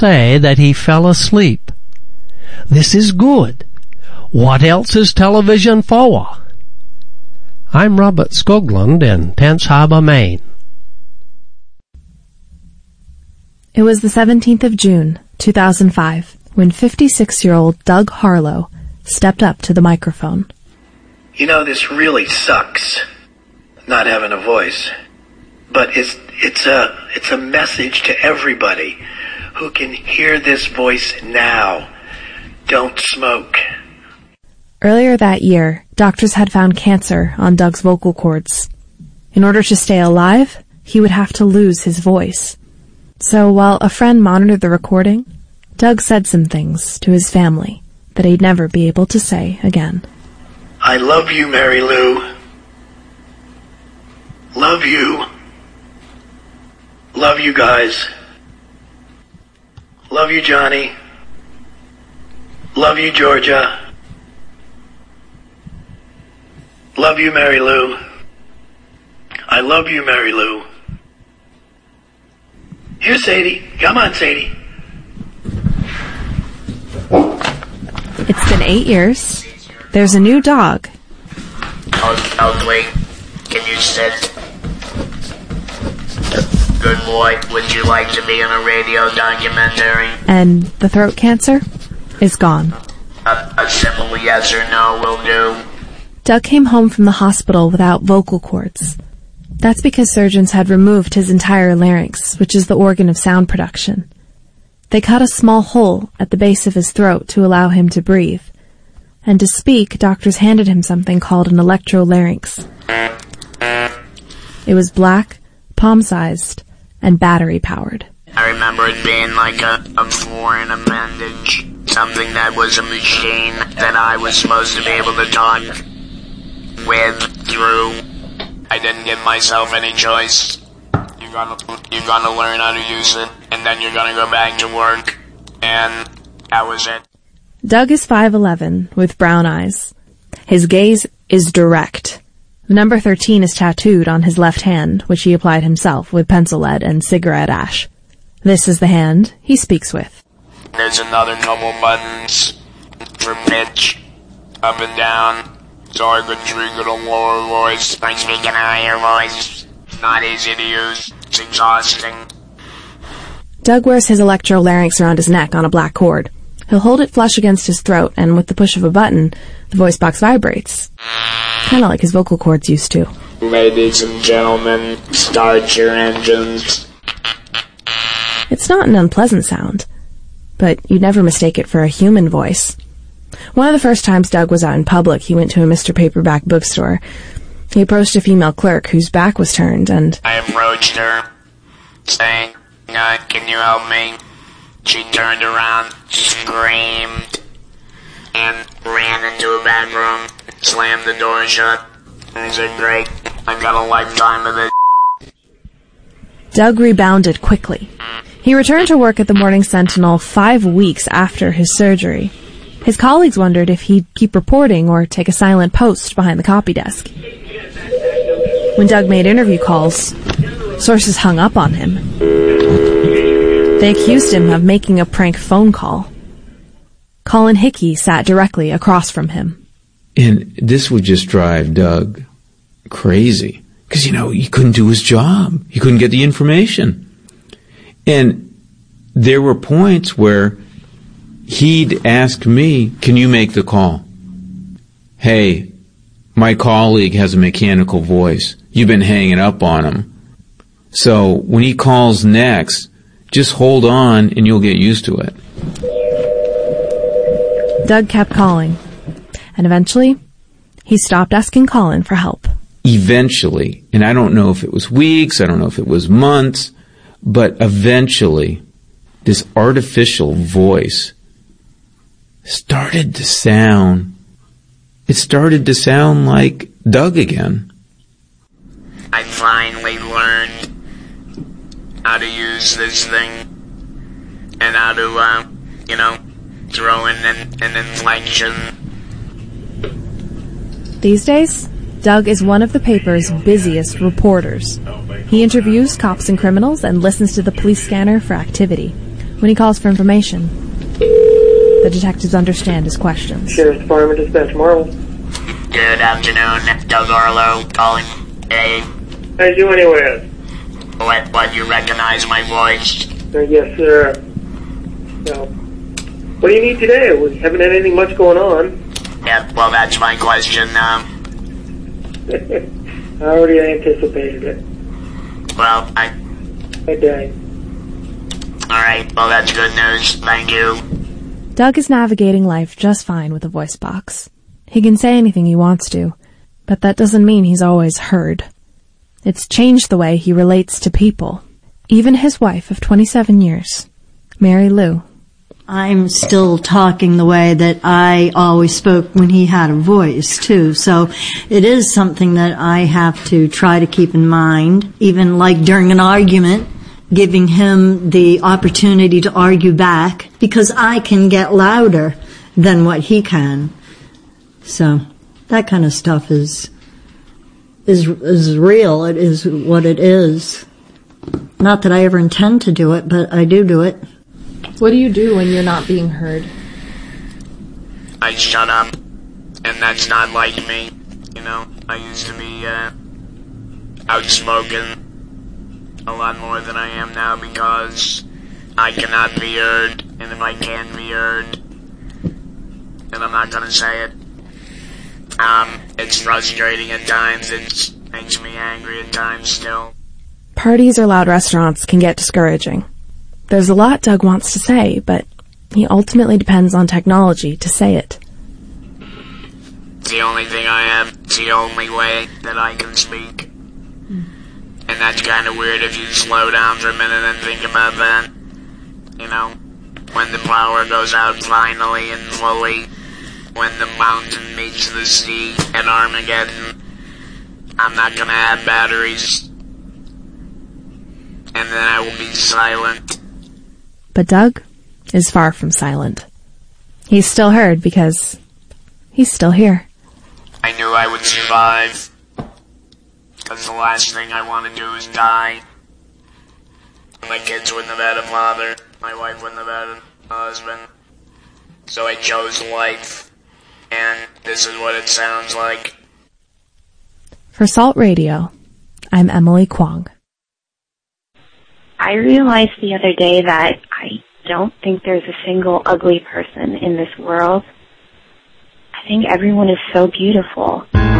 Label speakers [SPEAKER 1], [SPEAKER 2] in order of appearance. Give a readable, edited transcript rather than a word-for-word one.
[SPEAKER 1] say that he fell asleep. This is good. What else is television for? I'm Robert Skoglund in Tench Harbor, Maine.
[SPEAKER 2] It was the 17th of June, 2005, when 56-year-old Doug Harlow stepped up to the microphone.
[SPEAKER 3] You know, this really sucks, not having a voice. But it's a message to everybody who can hear this voice now. Don't smoke.
[SPEAKER 2] Earlier that year, doctors had found cancer on Doug's vocal cords. In order to stay alive, he would have to lose his voice. So while a friend monitored the recording, Doug said some things to his family that he'd never be able to say again.
[SPEAKER 3] I love you, Mary Lou. Love you. Love you guys. Love you, Johnny. Love you, Georgia. Love you, Mary Lou. I love you, Mary Lou. Here, Sadie. Come on, Sadie.
[SPEAKER 2] It's been 8 years. There's a new dog.
[SPEAKER 4] Ugly. Can you sit? Good boy. Would you like to be in a radio documentary?
[SPEAKER 2] And the throat cancer is gone.
[SPEAKER 4] A simple yes or no will do.
[SPEAKER 2] Doug came home from the hospital without vocal cords. That's because surgeons had removed his entire larynx, which is the organ of sound production. They cut a small hole at the base of his throat to allow him to breathe. And to speak, doctors handed him something called an electrolarynx. It was black, palm-sized, and battery-powered.
[SPEAKER 4] I remember it being like a foreign appendage. Something that was a machine that I was supposed to be able to talk with, through. I didn't give myself any choice. You're gonna learn how to use it, and then you're gonna go back to work. And that was it.
[SPEAKER 2] Doug is 5'11", with brown eyes. His gaze is direct. The number 13 is tattooed on his left hand, which he applied himself with pencil lead and cigarette ash. This is the hand he speaks with.
[SPEAKER 4] There's another couple buttons for pitch, up and down, so I could trigger the lower voice. I speak in a higher voice. Not easy to use. It's exhausting.
[SPEAKER 2] Doug wears his electrolarynx around his neck on a black cord. He'll hold it flush against his throat, and with the push of a button, the voice box vibrates. Kind of like his vocal cords used to.
[SPEAKER 4] Ladies and gentlemen, start your engines.
[SPEAKER 2] It's not an unpleasant sound, but you'd never mistake it for a human voice. One of the first times Doug was out in public, he went to a Mr. Paperback bookstore. He approached a female clerk whose back was turned, and
[SPEAKER 4] I approached her, saying, can you help me? She turned around, screamed, and ran into a back room, slammed the door shut. And I said, great, I've got a lifetime of this.
[SPEAKER 2] Doug rebounded quickly. He returned to work at the Morning Sentinel 5 weeks after his surgery. His colleagues wondered if he'd keep reporting or take a silent post behind the copy desk. When Doug made interview calls, sources hung up on him. They accused him of making a prank phone call. Colin Hickey sat directly across from him.
[SPEAKER 5] And this would just drive Doug crazy. Because, he couldn't do his job. He couldn't get the information. And there were points where he'd ask me, can you make the call? Hey, my colleague has a mechanical voice. You've been hanging up on him. So when he calls next, just hold on and you'll get used to it.
[SPEAKER 2] Doug kept calling. And eventually, he stopped asking Colin for help.
[SPEAKER 5] Eventually, and I don't know if it was weeks, I don't know if it was months, but eventually, this artificial voice started to sound like Doug again.
[SPEAKER 4] I finally learned how to use this thing and how to, throw in an inflection.
[SPEAKER 2] These days, Doug is one of the paper's busiest reporters. He interviews cops and criminals and listens to the police scanner for activity. When he calls for information, the detectives understand his questions.
[SPEAKER 6] Sheriff's Department Dispatch Marvel.
[SPEAKER 4] Good afternoon, Doug Arlo calling. Hey,
[SPEAKER 6] How you doing anyway?
[SPEAKER 4] what, you recognize my voice?
[SPEAKER 6] Yes, sir. So, what do you need today? We haven't had anything much going on.
[SPEAKER 4] Yeah, well, that's my question.
[SPEAKER 6] I already anticipated it.
[SPEAKER 4] Well,
[SPEAKER 6] I died.
[SPEAKER 4] Alright, well, that's good news. Thank you.
[SPEAKER 2] Doug is navigating life just fine with a voice box. He can say anything he wants to, but that doesn't mean he's always heard. It's changed the way he relates to people. Even his wife of 27 years, Mary Lou.
[SPEAKER 7] I'm still talking the way that I always spoke when he had a voice, too. So it is something that I have to try to keep in mind, even like during an argument, giving him the opportunity to argue back, because I can get louder than what he can. So that kind of stuff is real. It is what it is. Not that I ever intend to do it, but I do it.
[SPEAKER 2] What do you do when you're not being heard?
[SPEAKER 4] I shut up, and that's not like me. You know, I used to be outspoken a lot more than I am now because I cannot be heard, and if I can be heard, then I'm not gonna say it. It's frustrating at times. It makes me angry at times still.
[SPEAKER 2] Parties or loud restaurants can get discouraging. There's a lot Doug wants to say, but he ultimately depends on technology to say it.
[SPEAKER 4] It's the only thing I have. It's the only way that I can speak. And that's kind of weird if you slow down for a minute and think about that. You know, when the power goes out finally and fully, when the mountain meets the sea at Armageddon, I'm not gonna have batteries. And then I will be silent.
[SPEAKER 2] But Doug is far from silent. He's still heard because he's still here.
[SPEAKER 4] I knew I would survive. Because the last thing I want to do is die. My kids wouldn't have had a father. My wife wouldn't have had a husband. So I chose life. And this is what it sounds like.
[SPEAKER 2] For Salt Radio, I'm Emily Kwong.
[SPEAKER 8] I realized the other day that I don't think there's a single ugly person in this world. I think everyone is so beautiful.